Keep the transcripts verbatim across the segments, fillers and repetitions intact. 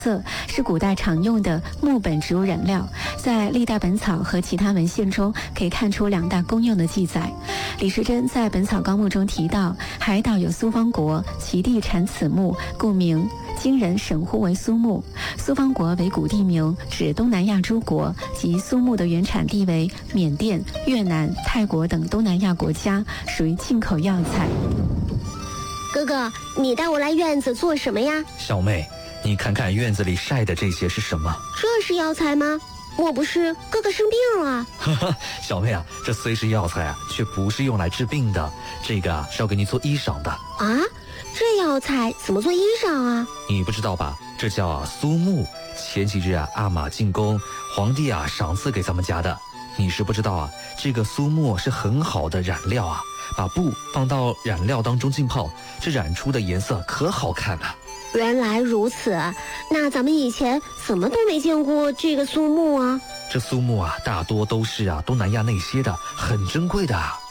色是古代常用的木本植物染料，在历代本草和其他文献中可以看出两大功用的记载。李时珍在《本草纲目》中提到，海岛有苏方国，其地产此木，故名。今人神呼为苏木。苏方国为古地名，指东南亚诸国，及苏木的原产地为缅甸、越南、泰国等东南亚国家，属于进口药材。 哥哥，你带我来院子做什么呀？ 小妹，你看看院子里晒的这些是什么？ 这是药材吗？莫不是哥哥生病了？ 哈哈，小妹啊，这虽是药材啊，却不是用来治病的，这个啊是要给你做衣裳的。 啊，这药材怎么做衣裳啊？ 你不知道吧？这叫啊苏木。前几日啊，阿玛进宫，皇帝啊赏赐给咱们家的。你是不知道啊，这个苏木是很好的染料啊，把布放到染料当中浸泡，这染出的颜色可好看了。 原来如此，那咱们以前怎么都没见过这个苏木啊？ 这苏木啊，大多都是啊东南亚那些的，很珍贵的啊。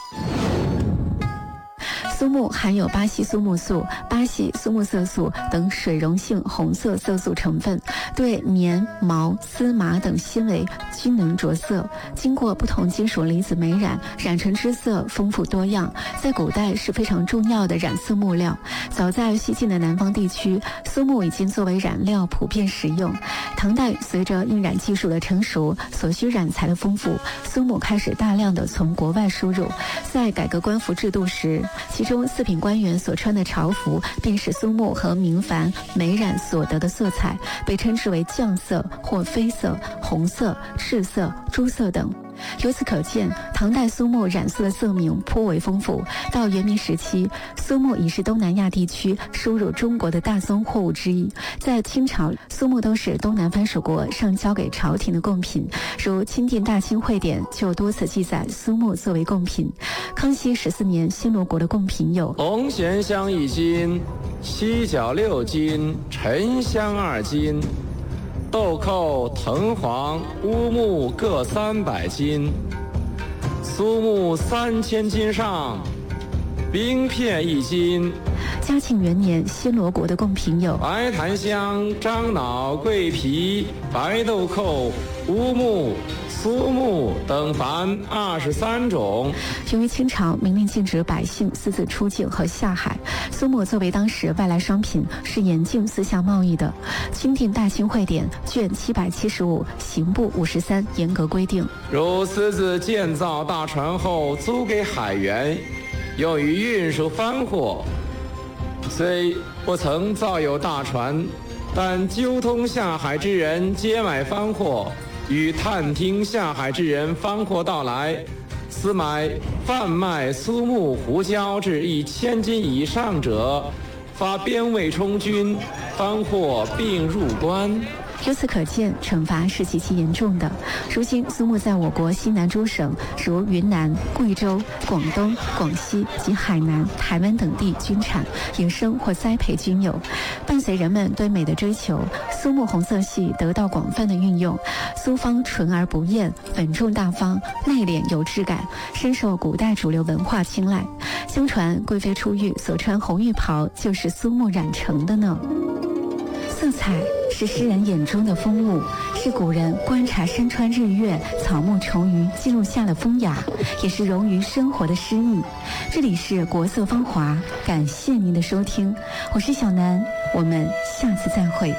苏木含有巴西苏木素、巴西苏木色素等水溶性红色色素成分，对棉、毛、丝、麻等纤维均能着色。经过不同金属离子酶染，染成之色丰富多样，在古代是非常重要的染色木料。早在西晋的南方地区，苏木已经作为染料普遍使用。唐代随着印染技术的成熟，所需染材的丰富，苏木开始大量的从国外输入。在改革官服制度时，其中四品官员所穿的朝服便是苏木和明矾酶染所得的色彩，被称之为绛色或绯色、红色、赤色、朱色等。由此可见，唐代苏木染色的色名颇为丰富。到元明时期，苏木已是东南亚地区输入中国的大宗货物之一。在清朝，苏木都是东南藩属国上交给朝廷的贡品，如《钦定大清会典》就多次记载苏木作为贡品。康熙十四年，暹罗国的贡品有龙涎香一斤，犀角六斤，沉香二斤，豆蔻、藤黄、乌木各三百斤，苏木三千斤上，冰片一斤。 嘉庆元年，暹罗国的贡品有白檀香、樟脑、桂皮、白豆蔻、乌木、苏木等凡二十三种。 由于清朝明令禁止百姓私自出境和下海，苏木作为当时外来商品，是严禁私下贸易的。《钦定大清会典》卷七百七十五、刑部五十三严格规定： 如私自建造大船后租给海员，用于运输番货，虽不曾造有大船，但纠通下海之人皆买番货，与探听下海之人番货到来，私买贩卖苏木胡椒至一千斤以上者，发边卫充军，番货并入关。 由此可见，惩罚是极其严重的。如今，苏木在我国西南诸省，如云南、贵州、广东、广西及海南、台湾等地均产，野生或栽培均有。伴随人们对美的追求，苏木红色系得到广泛的运用。苏方纯而不艳，稳重大方，内敛有质感，深受古代主流文化青睐。相传，贵妃出浴所穿红浴袍就是苏木染成的呢。色彩是诗人眼中的风物，是古人观察山川日月、草木虫鱼记录下的风雅，也是融于生活的诗意。这里是国色芳华，感谢您的收听，我是小南，我们下次再会。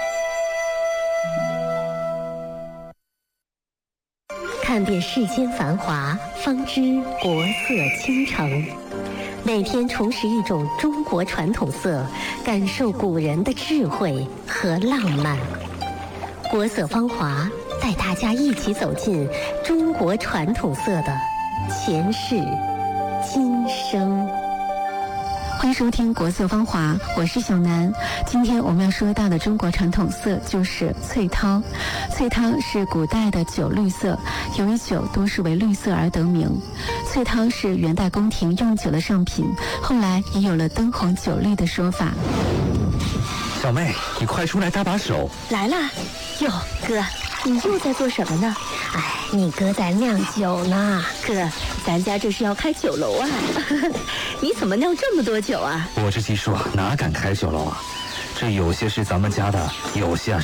看遍世间繁华，方知国色倾城。每天重拾一种中国传统色，感受古人的智慧和浪漫。国色芳华，带大家一起走进中国传统色的前世今生。 欢迎收听国色芳华，我是小南。今天我们要说到的中国传统色就是翠汤。翠汤是古代的酒绿色，由于酒多是为绿色而得名。翠汤是元代宫廷用酒的上品，后来也有了灯红酒绿的说法。 小妹，你快出来搭把手。 来啦！哟，哥，你又在做什么呢？哎，你哥在酿酒呢。哥，咱家这是要开酒楼啊！你怎么酿这么多酒啊？ 我这技术哪敢开酒楼啊？这有些是咱们家的，有些啊是